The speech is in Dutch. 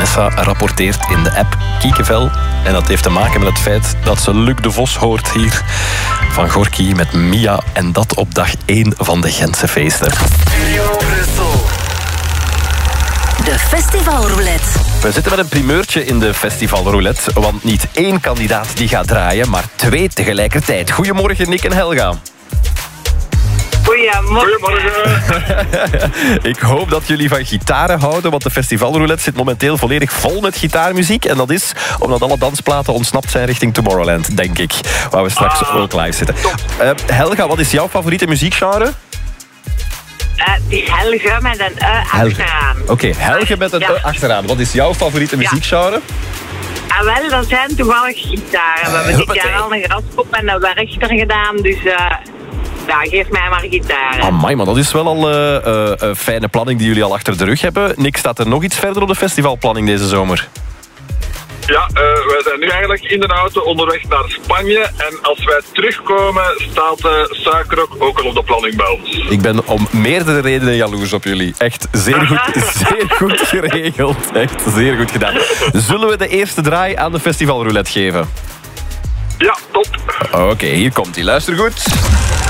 Vanessa rapporteert in de app Kiekevel. En dat heeft te maken met het feit dat ze Luc de Vos hoort hier van Gorky met Mia. En dat op dag 1 van de Gentse feesten. De festivalroulette. We zitten met een primeurtje in de festivalroulette. Want niet 1 kandidaat die gaat draaien, maar 2 tegelijkertijd. Goedemorgen, Nick en Helga. Goedemorgen. Ik hoop dat jullie van gitaren houden, want de festivalroulette zit momenteel volledig vol met gitaarmuziek. En dat is omdat alle dansplaten ontsnapt zijn richting Tomorrowland, denk ik. Waar we straks ook live zitten. Helga, wat is jouw favoriete muziekgenre? Die Helge met een achteraan. Oké, Helge met een achteraan. Wat is jouw favoriete muziekgenre? Wel, dat zijn toevallig gitaren. We hebben dit jaar al een graskop en een Werchter gedaan, dus ja, geef mij maar gitaren. Amai, maar dat is wel al een fijne planning die jullie al achter de rug hebben. Nick, staat er nog iets verder op de festivalplanning deze zomer? Ja, wij zijn nu eigenlijk in de auto onderweg naar Spanje. En als wij terugkomen, staat Suikerok ook al op de planning bij ons. Ik ben om meerdere redenen jaloers op jullie. Echt zeer goed geregeld. Echt zeer goed gedaan. Zullen we de eerste draai aan de festivalroulette geven? Ja, top. Oké, hier komt hij. Luister goed.